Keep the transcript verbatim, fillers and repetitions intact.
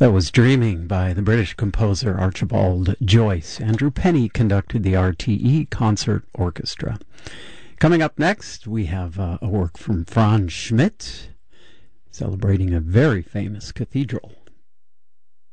That was Dreaming by the British composer Archibald Joyce. Andrew Penny conducted the R T E Concert Orchestra. Coming up next, we have uh, a work from Franz Schmidt, celebrating a very famous cathedral.